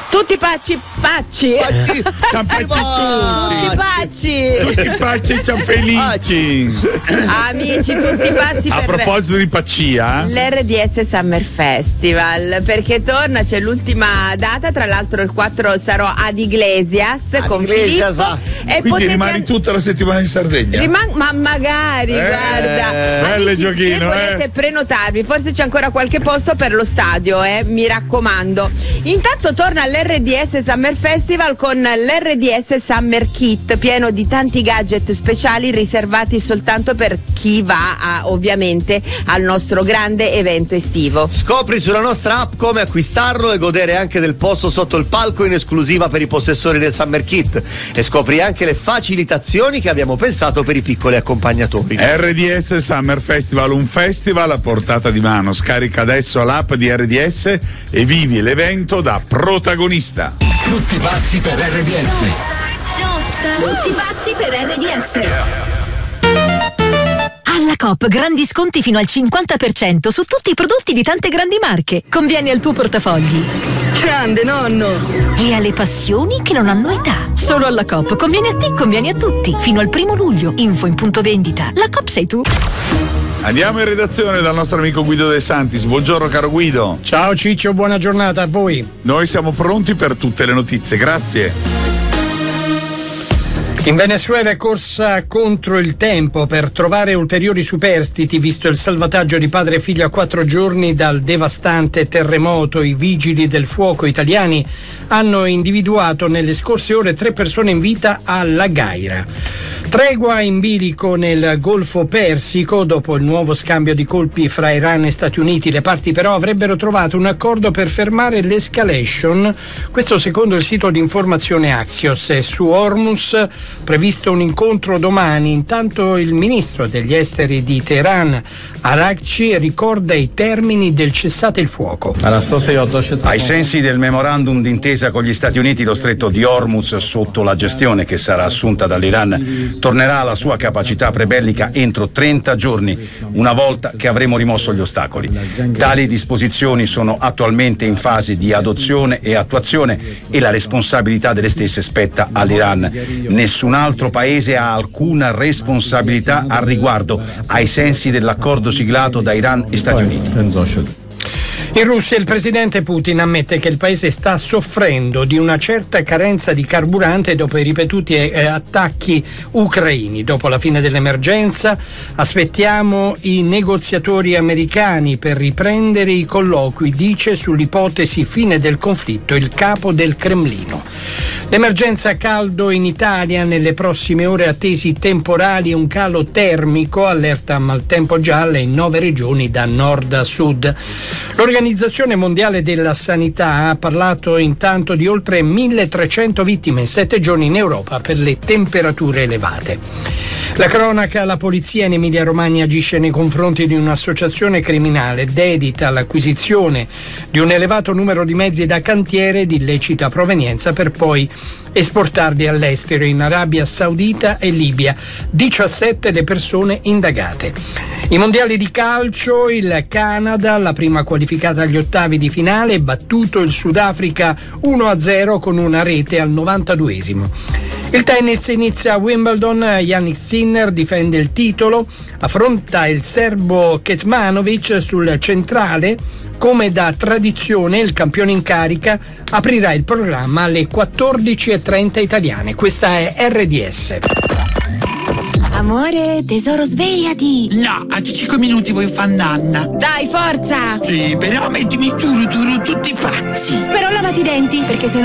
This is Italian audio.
Tutti pacci. Tutti pacci cianfelici. Amici, tutti pazzi. A proposito di paccia, l'RDS Summer Festival, perché torna, c'è l'ultima data, tra l'altro il 4 sarò ad Iglesias con Filippo. E quindi rimani tutta la settimana in Sardegna? Ma magari, guarda. Bello Amici, giochino, se volete prenotarvi, forse c'è ancora qualche posto per lo stadio, mi raccomando. Intanto torna l'RDS Summer Festival con l'RDS Summer Kit, pieno di tanti gadget speciali riservati soltanto per chi va ovviamente al nostro grande evento estivo. Scopri sulla nostra app come acquistarlo e godere anche del posto sotto il palco in esclusiva per i possessori del Summer Kit, e scopri anche le facilitazioni che abbiamo pensato per i piccoli accompagnatori. RDS Summer Festival, un festival a portata di mano. Scarica adesso l'app di RDS e vivi l'evento da protagonista. Tutti pazzi per RDS. Tutti pazzi per RDS. Alla Coop grandi sconti fino al 50% su tutti i prodotti di tante grandi marche. Convieni al tuo portafogli. Grande nonno! E alle passioni che non hanno età. Solo alla Coop conviene a te, conviene a tutti. Fino al 1 luglio. Info in punto vendita. La Coop sei tu. Andiamo in redazione dal nostro amico Guido De Santis. Buongiorno caro Guido. Ciao Ciccio, buona giornata a voi. Noi siamo pronti per tutte le notizie, grazie. In Venezuela è corsa contro il tempo per trovare ulteriori superstiti, visto il salvataggio di padre e figlio a 4 giorni dal devastante terremoto. I vigili del fuoco italiani hanno individuato nelle scorse ore 3 persone in vita a La Gaira. Tregua in bilico nel Golfo Persico. Dopo il nuovo scambio di colpi fra Iran e Stati Uniti, le parti però avrebbero trovato un accordo per fermare l'escalation, questo secondo il sito di informazione Axios. E su Hormuz previsto un incontro domani. Intanto il ministro degli esteri di Teheran, Araghchi, ricorda i termini del cessate il fuoco. Ai sensi del memorandum d'intesa con gli Stati Uniti, lo stretto di Hormuz, sotto la gestione che sarà assunta dall'Iran, tornerà alla sua capacità prebellica entro 30 giorni, una volta che avremo rimosso gli ostacoli. Tali disposizioni sono attualmente in fase di adozione e attuazione e la responsabilità delle stesse spetta all'Iran. Nessun altro paese ha alcuna responsabilità al riguardo, ai sensi dell'accordo siglato da Iran e Stati Uniti. In Russia il presidente Putin ammette che il paese sta soffrendo di una certa carenza di carburante dopo i ripetuti attacchi ucraini. Dopo la fine dell'emergenza aspettiamo i negoziatori americani per riprendere i colloqui, dice sull'ipotesi fine del conflitto il capo del Cremlino. L'emergenza caldo in Italia, nelle prossime ore attesi temporali e un calo termico, allerta maltempo gialla in 9 regioni da nord a sud. L'Organizzazione Mondiale della Sanità ha parlato intanto di oltre 1.300 vittime in 7 giorni in Europa per le temperature elevate. La cronaca: la polizia in Emilia-Romagna agisce nei confronti di un'associazione criminale dedita all'acquisizione di un elevato numero di mezzi da cantiere di illecita provenienza per poi esportarli all'estero, in Arabia Saudita e Libia. 17 le persone indagate. I mondiali di calcio: il Canada, la prima qualificata agli ottavi di finale, battuto il Sudafrica 1-0 con una rete al 92esimo. Il tennis: inizia a Wimbledon, Jannik Sinner difende il titolo, affronta il serbo Kecmanovic sul centrale. Come da tradizione il campione in carica aprirà il programma alle 14:30 italiane. Questa è RDS. Amore, tesoro, svegliati! No, a 5 minuti voglio fare nanna. Dai, forza! Sì, però mettimi tutti pazzi. Però lavati i denti, perché se no